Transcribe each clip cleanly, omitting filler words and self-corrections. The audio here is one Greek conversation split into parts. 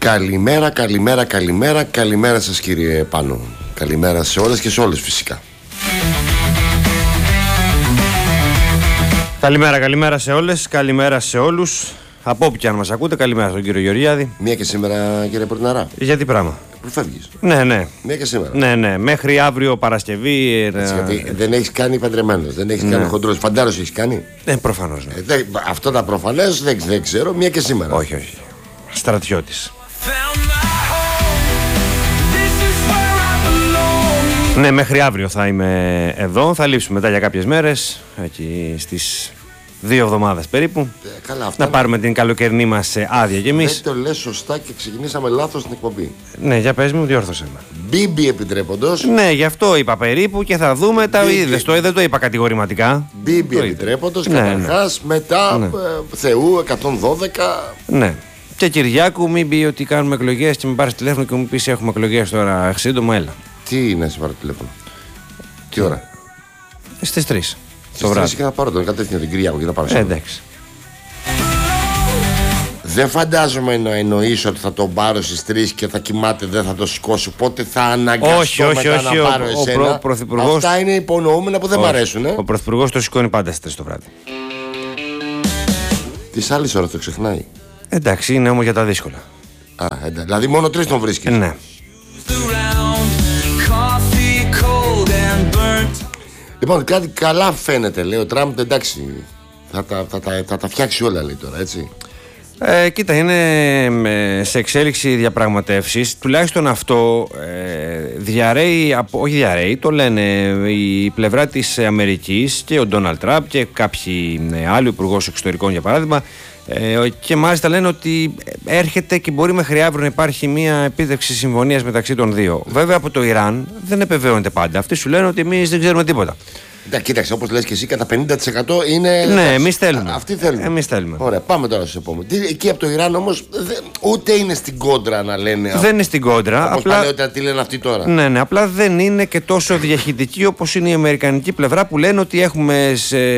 Καλημέρα, καλημέρα, καλημέρα. Καλημέρα σας κύριε Πάνο. Καλημέρα σε όλες και σε όλες φυσικά. Καλημέρα σε όλες, καλημέρα σε όλους. Από όπου και αν μας ακούτε, καλημέρα στον κύριο Γεωργιάδη. Μία και σήμερα κύριε Πορτιναρά. Για τι πράγμα? Πού φεύγεις? Ναι. Μία και σήμερα. Ναι. Μέχρι αύριο Παρασκευή. Γιατί δεν έχεις κάνει παντρεμένος, δεν έχεις κάνει χοντρός. Φαντάρος έχεις κάνει? Προφανώς. Ναι. Αυτό τα προφανές δεν ξέρω. Μία και σήμερα. Όχι. Στρατιώτης. Ναι, μέχρι αύριο θα είμαι εδώ. Θα λείψουμε μετά για κάποιες μέρες. Εκεί στις 2 εβδομάδες περίπου. Καλά, αυτά να πάρουμε την καλοκαιρινή μας άδεια κι εμείς. Δεν το λες σωστά και ξεκινήσαμε λάθος την εκπομπή. Ναι, για πες μου, διόρθωσε με. Μπίμπι επιτρέποντος. Ναι, γι' αυτό είπα περίπου και θα δούμε. Δεν το είπα κατηγορηματικά. Μπίμπι επιτρέποντος, καταρχάς, μετά Θεού 112. Ναι. Και Κυριάκου, μην πει ότι κάνουμε εκλογές και με πάρεις τηλέφωνο και μου πεις έχουμε εκλογές τώρα σύντομα, έλα. Τι είναι, σε πάρω τηλέφωνο? Τι ώρα? Στις 3. Στις 3 και να πάρω τον κατεύθυνο την Κυριάκου και να πάρω σήμερα. Εντάξει. Δεν φαντάζομαι να εννοείς ότι θα τον πάρω στις 3 και θα κοιμάται, δεν θα το σηκώσω. Πότε θα αναγκαστώ μετά να πάρω εσένα? Αυτά είναι υπονοούμενα που δεν μ' αρέσουν. Ο Πρωθυπουργός το σηκώνει πάντα στις 3 το βράδυ. Τις άλλες ώρες το ξεχνάει. Εντάξει, είναι όμως για τα δύσκολα. Δηλαδή μόνο 3 τον βρίσκεις. Ναι. Λοιπόν, κάτι καλά φαίνεται, λέει ο Τραμπ, εντάξει. Θα τα φτιάξει όλα, λέει τώρα, έτσι. Κοίτα, είναι σε εξέλιξη διαπραγματεύσεις. Τουλάχιστον αυτό όχι διαρρέει, το λένε η πλευρά της Αμερικής και ο Ντόναλντ Τραμπ και κάποιοι άλλοι, ο Υπουργός Εξωτερικών για παράδειγμα, και μάλιστα λένε ότι έρχεται και μπορεί μέχρι αύριο να υπάρχει μια επίτευξη συμφωνίας μεταξύ των δύο. Βέβαια από το Ιράν δεν επιβεβαιώνεται πάντα. Αυτοί σου λένε ότι εμείς δεν ξέρουμε τίποτα. Κοίταξε, όπως λες και εσύ, κατά 50% είναι. Ναι, εμείς θέλουμε. Αυτοί θέλουν. Εμείς θέλουμε. Ωραία, πάμε τώρα στους επόμενους. Εκεί από το Ιράν όμως ούτε είναι στην κόντρα να λένε. Δεν είναι στην κόντρα. Όπως παλαιότερα τι λένε αυτοί τώρα. Ναι, απλά δεν είναι και τόσο διαχειτική όπως είναι η αμερικανική πλευρά που λένε ότι έχουμε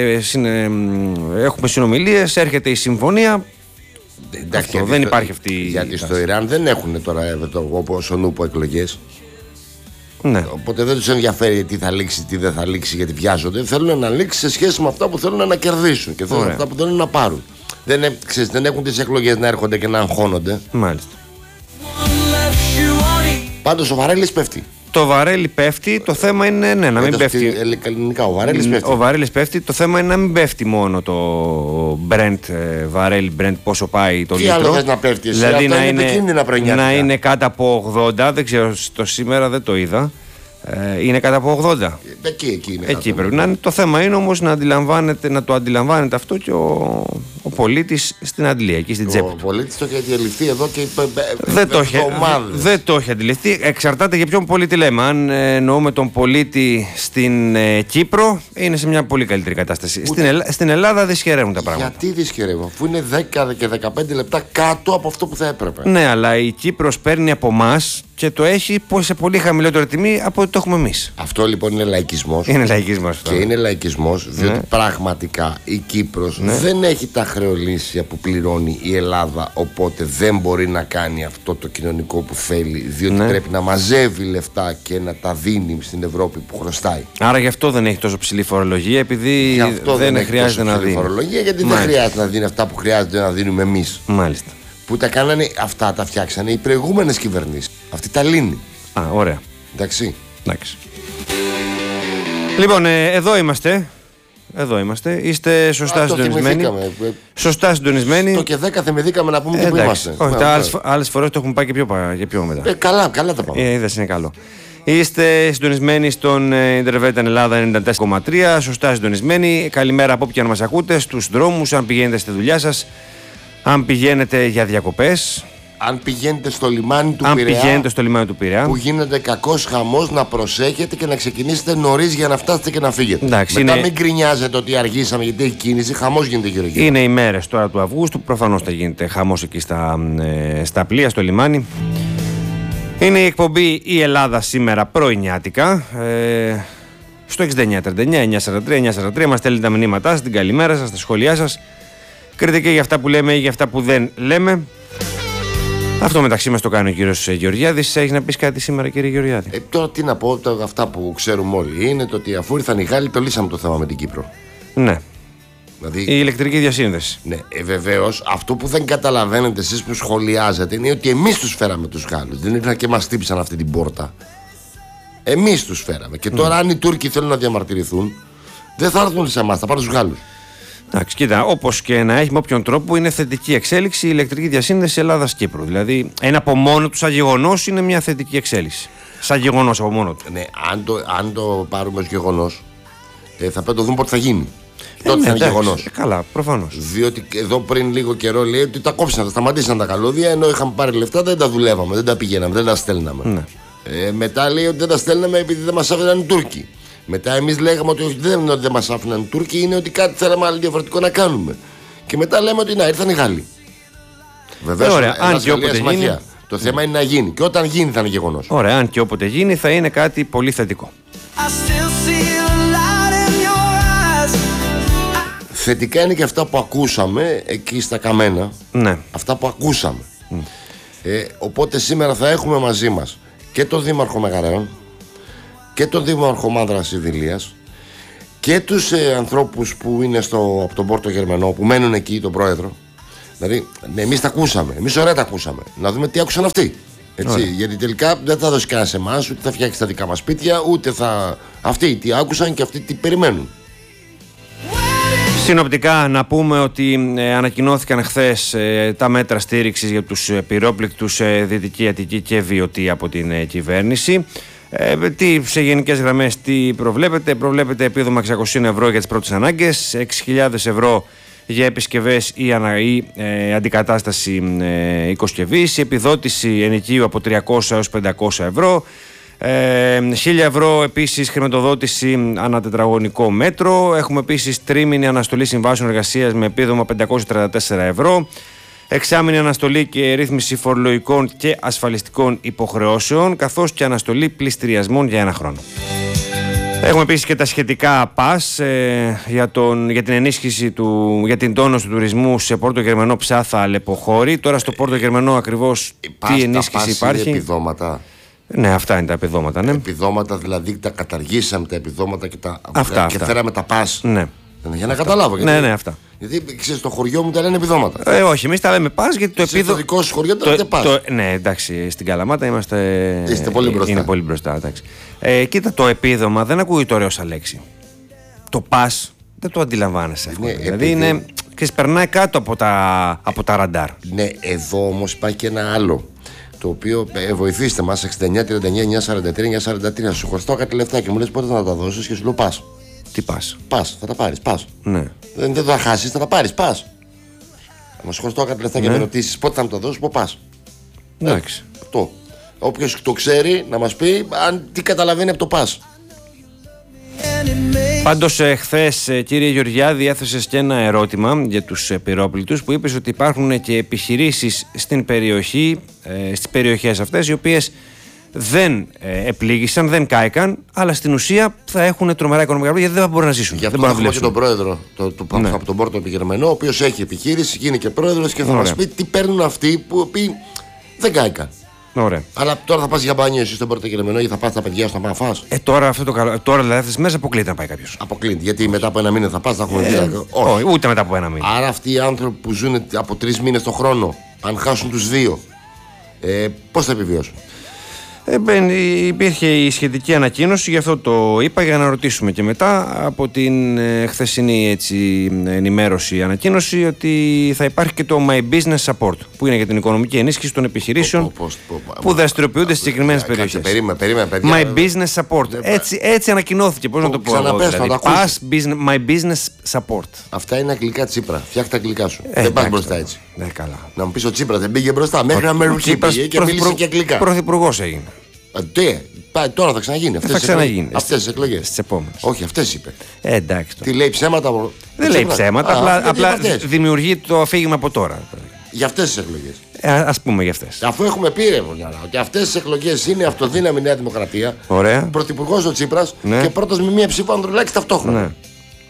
συνομιλίες, έρχεται η συμφωνία. Εντάξει, δεν υπάρχει αυτή. Γιατί στο Ιράν δεν έχουν τώρα όπως ο Νούπο εκλογές. Ναι. Οπότε δεν τους ενδιαφέρει τι θα λήξει, τι δεν θα λήξει, γιατί βιάζονται. Θέλουν να λήξει σε σχέση με αυτά που θέλουν να κερδίσουν και θέλουν αυτά που θέλουν να πάρουν. Δεν έχουν τις εκλογές να έρχονται και να αγχώνονται. Μάλιστα. Πάντως ο Βαρέλης πέφτει. Το Βαρέλι πέφτει, το θέμα είναι να μην πέφτει. Ελληνικά, ο Βαρέλης πέφτει. Ο Βαρέλης πέφτει, το θέμα είναι να μην πέφτει μόνο το Brent, Βαρέλι Brent, πόσο πάει το λίτρο. Τι άλλο θες να πέφτει εσύ, δηλαδή να είναι κάτω από 80, δεν ξέρω, το σήμερα δεν το είδα. Είναι κάτω από 80. Εκεί είναι. Εκεί πρέπει να είναι. Το θέμα είναι όμως να το αντιλαμβάνεται αυτό και ο πολίτης στην αντλία, εκεί στην τσέπη. Ο πολίτης το έχει αντιληφθεί εδώ και δεν το έχει αντιληφθεί. Εξαρτάται για ποιον πολίτη λέμε. Αν εννοούμε τον πολίτη στην Κύπρο, είναι σε μια πολύ καλύτερη κατάσταση. Στην Ελλάδα δυσχεραίνουν τα πράγματα. Γιατί δυσχεραίνουν, αφού είναι 10 και 15 λεπτά κάτω από αυτό που θα έπρεπε. Ναι, αλλά η Κύπρος παίρνει από εμάς και το έχει σε πολύ χαμηλότερη τιμή από ό,τι το έχουμε εμείς. Αυτό λοιπόν είναι λαϊκισμός. Είναι λαϊκισμός. Και είναι λαϊκισμός διότι πραγματικά η Κύπρος δεν έχει τα χρεολύσια που πληρώνει η Ελλάδα. Οπότε δεν μπορεί να κάνει αυτό το κοινωνικό που θέλει. Διότι πρέπει να μαζεύει λεφτά και να τα δίνει στην Ευρώπη που χρωστάει. Άρα γι' αυτό δεν έχει τόσο ψηλή φορολογία, επειδή δεν χρειάζεται να δίνει. Φορολογία, γιατί δεν χρειάζεται να δίνει αυτά που χρειάζεται να δίνουμε εμείς. Μάλιστα. Που τα κάνανε, αυτά τα φτιάξανε οι προηγούμενες κυβερνήσεις. Αυτή τα λύνει. Ωραία. Εντάξει. Λοιπόν, εδώ είμαστε. Είστε σωστά συντονισμένοι. Σωστά συντονισμένοι. Το και 10 θυμηθήκαμε να πούμε που είμαστε. Όχι, άλλες φορές το έχουμε πάει και πιο μετά. Καλά τα πάμε. Είδες, είναι καλό. Είστε συντονισμένοι στον Ιντερβέταν Ελλάδα 94,3. Σωστά συντονισμένοι. Καλημέρα από όπου και αν μας ακούτε. Στους δρόμους, αν πηγαίνετε στη δουλειά σας, αν πηγαίνετε για διακοπές. Αν πηγαίνετε στο λιμάνι του Πειραιά, που γίνεται κακός χαμός, να προσέχετε και να ξεκινήσετε νωρίς για να φτάσετε και να φύγετε. Εντάξει, μετά μην γκρινιάζετε ότι αργήσαμε γιατί έχει κίνηση, χαμός γίνεται γύρω-γύρω. Είναι οι μέρες τώρα του Αυγούστου, προφανώς θα γίνεται χαμός εκεί στα πλοία, στο λιμάνι. Είναι η εκπομπή «Η Ελλάδα σήμερα» πρωινιάτικα. Στο 6939-943-943 μας στέλνετε τα μηνύματά σας, την καλημέρα σας, τα σχόλιά σας. Κριτική για αυτά που λέμε ή για αυτά που δεν λέμε. Αυτό μεταξύ μας το κάνει ο κύριος Γεωργιάδης. Έχεις να πεις κάτι σήμερα, κύριε Γεωργιάδη? Τώρα τι να πω, αυτά που ξέρουμε όλοι είναι το ότι αφού ήρθαν οι Γάλλοι, το λύσαμε το θέμα με την Κύπρο. Ναι. Δηλαδή, η ηλεκτρική διασύνδεση. Ναι, βεβαίως. Αυτό που δεν καταλαβαίνετε εσείς που σχολιάζετε είναι ότι εμείς τους φέραμε τους Γάλλους. Δεν ήρθαν και μας χτύπησαν αυτή την πόρτα. Εμείς τους φέραμε. Και τώρα, αν οι Τούρκοι θέλουν να διαμαρτυρηθούν, δεν θα έρθουν σε εμάς, θα πάρουν τους Γάλλους. Εντάξει, κοίτα, όπως και να έχει, με όποιον τρόπο είναι θετική εξέλιξη η ηλεκτρική διασύνδεση Ελλάδας-Κύπρου. Δηλαδή, ένα από μόνο του, σαν γεγονός, είναι μια θετική εξέλιξη. Σαν γεγονός από μόνο του. Ναι, αν το πάρουμε ως γεγονός, θα πρέπει να το δούμε πότε θα γίνει. Τότε θα είναι γεγονός. Καλά, προφανώς. Διότι εδώ πριν λίγο καιρό λέει ότι τα κόψαν, θα σταματήσαν τα καλώδια, ενώ είχαμε πάρει λεφτά, δεν τα δουλεύαμε, δεν τα πηγαίναμε, δεν τα στέλναμε. Ναι. Μετά λέει ότι δεν τα στέλναμε επειδή δεν μας άφηναν οι Τούρκοι. Μετά εμείς λέγαμε ότι δεν είναι ότι δεν μας άφηναν οι Τούρκοι, είναι ότι κάτι θέλαμε άλλο διαφορετικό να κάνουμε. Και μετά λέμε ότι να, ήρθαν οι Γάλλοι. Βεβαίως, αν και όποτε γίνει. Το θέμα είναι να γίνει. Και όταν γίνει θα είναι γεγονός. Ωραία, αν και όποτε γίνει θα είναι κάτι πολύ θετικό. Θετικά είναι και αυτά που ακούσαμε εκεί στα Καμένα. Ναι. Αυτά που ακούσαμε. Οπότε σήμερα θα έχουμε μαζί μας και τον Δήμαρχο Μεγαρέων και τον Δήμαρχο Μάνδρας Ιδηλίας και τους ανθρώπους που είναι από τον Πόρτο Γερμανό, που μένουν εκεί, τον πρόεδρο. Δηλαδή, ναι, εμείς τα ακούσαμε. Εμείς ωραία τα ακούσαμε. Να δούμε τι άκουσαν αυτοί. Έτσι, γιατί τελικά δεν θα δώσει κανένα σε εμάς, ούτε θα φτιάξει τα δικά μας σπίτια, ούτε θα. Αυτοί τι άκουσαν και αυτοί τι περιμένουν. Συνοπτικά να πούμε ότι ανακοινώθηκαν χθες τα μέτρα στήριξης για τους πυρόπληκτους Δυτική Αττική και Βιωτή από την κυβέρνηση. Σε γενικές γραμμές τι προβλέπετε? Προβλέπετε επίδομα 600 ευρώ για τις πρώτες ανάγκες, 6.000 ευρώ για επισκευές ή αντικατάσταση οικοσκευής, επιδότηση ενοικίου από 300 έως 500 ευρώ, 1.000 ευρώ επίσης χρηματοδότηση ανά τετραγωνικό μέτρο. Έχουμε επίσης τρίμηνη αναστολή συμβάσεων εργασίας με επίδομα 534 ευρώ, εξάμηνη αναστολή και ρύθμιση φορολογικών και ασφαλιστικών υποχρεώσεων, καθώς και αναστολή πληστηριασμών για 1 χρόνο. Έχουμε επίσης και τα σχετικά ΠΑΣ για την ενίσχυση για την τόνωση του τουρισμού σε Πόρτο Γερμανό, Ψάθα, Αλεποχώρη. Τώρα στο Πόρτο Γερμανό ακριβώς τι ενίσχυση υπάρχει? Είναι επιδόματα. Ναι, αυτά είναι τα επιδόματα. Ναι. Επιδόματα, δηλαδή τα καταργήσαμε τα επιδόματα και αυτά. φέραμε τα ΠΑΣ. Ναι. Για να καταλάβω. Γιατί, ναι, αυτά. Γιατί ξέρεις, στο χωριό μου τα λένε επιδόματα. Όχι, εμείς τα λέμε ΠΑΣ γιατί το επίδομα. Στο δικό σου χωριό τα λέτε ΠΑΣ. Ναι, εντάξει, στην Καλαμάτα είστε πολύ μπροστά. Είναι πολύ μπροστά. Εντάξει. Κοίτα, το επίδομα δεν ακούγεται ωραίο σαν λέξη. Το ΠΑΣ δεν το αντιλαμβάνεσαι αυτό. Δηλαδή είναι. Περνάει κάτω από τα ραντάρ. Ναι, εδώ όμως υπάρχει και ένα άλλο. Το οποίο βοηθήστε μας, 69-39-943-943. Σου χρωστάω κάτι λεφτά και μου λες πότε θα τα δώσεις και σου λέω πας. Τι πας? Πας, θα τα πάρεις, πας. Ναι. Δεν θα χάσεις, θα τα πάρεις, πας. Αν σου χρωστάω κάτι λεφτά και με ρωτήσεις πότε θα μου τα δώσεις, πω πας. Εντάξει. Αυτό. Όποιος το ξέρει να μας πει αν τι καταλαβαίνει από το πας. Πάντως χθες, κύριε Γεωργιάδη, έθεσες και ένα ερώτημα για τους πυρόπληκτους, που είπες ότι υπάρχουν και επιχειρήσεις στην περιοχή, στις περιοχές αυτές, οι οποίες δεν επλήγησαν, δεν κάηκαν, αλλά στην ουσία θα έχουν τρομερά οικονομικά προβλήματα γιατί δεν θα μπορούν να ζήσουν. Γι' αυτό έχουμε και τον πρόεδρο από τον Πόρτο Γερμανό, ο οποίος έχει επιχείρηση, γίνει και πρόεδρος και θα μας πει τι παίρνουν αυτοί που δεν κάηκαν. Ωραία. Αλλά τώρα θα πας για μπάνιο εσύ στον Πόρτο Γερμανό ή θα πας τα παιδιά σου να πάνε να φας? Τώρα δηλαδή αυτές τις μέρες αποκλείται να πάει κάποιος. Αποκλείται. Γιατί μετά από 1 μήνα θα πας, θα έχουμε δει. Όχι, ούτε μετά από 1 μήνα. Άρα αυτοί οι άνθρωποι που ζουν από 3 μήνες το χρόνο, αν χάσουν τους 2, πώς θα επιβιώσουν? Υπήρχε η σχετική ανακοίνωση, γι' αυτό το είπα, για να ρωτήσουμε και μετά από την χθεσινή ενημέρωση ανακοίνωση ότι θα υπάρχει και το My Business Support, που είναι για την οικονομική ενίσχυση των επιχειρήσεων που δραστηριοποιούνται στις συγκεκριμένες περιοχές. Περίμενε, παιδιά. My Business Support. Έτσι ανακοινώθηκε. Πώς να το πω? My Business Support. Αυτά είναι αγγλικά Τσίπρα. Φτιάχτε τα αγγλικά σου. Δεν πας μπροστά έτσι. Καλά. Να μου πεις ο Τσίπρας δεν πήγε μπροστά. Μέχρι να με πήγε και μίλησε και αγγλικά. Πρωθυπουργός έγινε. Τώρα θα ξαναγίνει. Αυτές τις εκλογές. Στις επόμενες. Όχι, αυτές είπε. Εντάξει. Τι λέει ψέματα? Δεν λέει ψέματα. Απλά δημιουργεί το αφήγημα από τώρα. Για αυτές τις εκλογές. Ας πούμε για αυτές. Αφού έχουμε πει ότι αυτές τις εκλογές είναι αυτοδύναμη Νέα Δημοκρατία. Ωραία. Πρωθυπουργός ο Τσίπρας και πρώτος με μία ψήφο Ανδρουλάκης ταυτόχρονα. Ναι.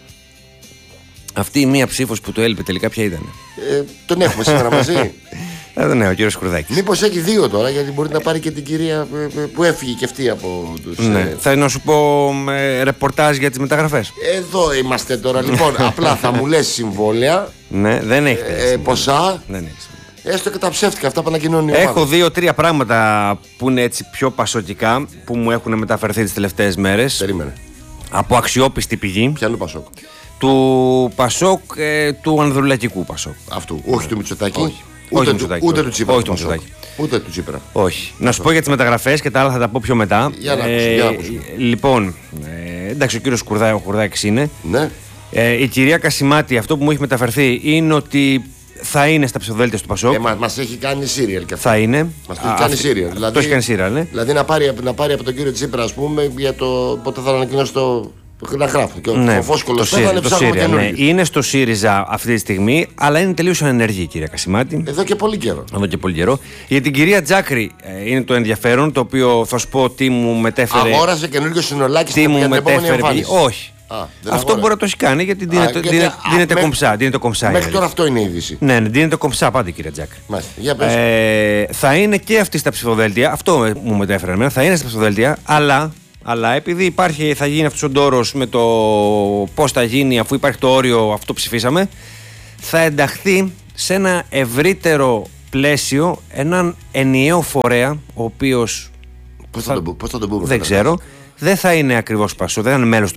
Αυτή η μία ψήφος που του έλειπε τελικά ποια ήταν? Τον έχουμε σήμερα μαζί. Ναι, ο κύριος Κουρδάκης. Μήπως έχει δύο τώρα, γιατί μπορεί να πάρει και την κυρία που έφυγε και αυτή από τους. Ναι. Θα να σου πω ρεπορτάζ για τις μεταγραφές. Εδώ είμαστε τώρα. Λοιπόν, απλά θα μου λες συμβόλαια. Ναι, δεν έχει. Ποσά. Δεν έχει. Έστω και τα ψεύτικα αυτά που ανακοινώνει η ομάδα. Έχω 2-3 πράγματα που είναι έτσι πιο πασοκικά που μου έχουν μεταφερθεί τις τελευταίες μέρες. Περίμενε. Από αξιόπιστη πηγή. Ποιανού Πασόκ? Του Πασόκ, του Ανδρουλακικού Πασόκ. Αυτού. Όχι του Μητσοτάκη. Όχι. Ούτε του Τσίπρα. Όχι του Μητσοτάκη. Ούτε του Τσίπρα. Όχι. Να σου πω για τις μεταγραφές και τα άλλα θα τα πω πιο μετά. Για να ακούσουμε. Λοιπόν, εντάξει, ο κύριος Κουρδάκης είναι. Ναι. Η κυρία Κασιμάτη, αυτό που μου έχει μεταφερθεί είναι ότι θα είναι στα ψηφοδέλτια του Πασόκ. Μας έχει κάνει σύριαλ και αυτό. Θα είναι. Μας έχει κάνει σύριαλ. Το έχει κάνει σύριαλ, ναι. Δηλαδή να πάρει από τον κύριο Τσίπρα, ας πούμε, για το πότε θα ανακοινώσει το. Να γράφει. Και ναι, ο Φόσκολος το ΣΥΡΙΖΑ, ναι. Είναι στο ΣΥΡΙΖΑ αυτή τη στιγμή, αλλά είναι τελείως ανενεργή η κυρία Κασιμάτη. Εδώ και πολύ καιρό. Για την κυρία Τζάκρη είναι το ενδιαφέρον, το οποίο θα σου πω τι μου μετέφερε. Αγόρασε καινούργιο συνολάκι στην επόμενη εμφάνιση. Όχι. Αυτό μπορεί να το έχει κάνει γιατί δίνεται κομψά. Μέχρι τώρα αυτό είναι η είδηση. Ναι, δίνεται κομψά πάντα η κυρία Τζάκρη. Για πες. Θα είναι και αυτή στα ψηφοδέλτια. Αυτό μου μετέφερε εμένα. Θα είναι στα ψηφοδέλτια, αλλά επειδή θα γίνει αυτός ο ντόρος με το πώς θα γίνει, αφού υπάρχει το όριο, αυτό ψηφίσαμε, θα ενταχθεί σε ένα ευρύτερο πλαίσιο έναν ενιαίο φορέα, ο οποίος. Πώς θα τον πούμε? Δεν ξέρω. Δεν θα είναι ακριβώς Πασόκ, δεν θα είναι μέλος του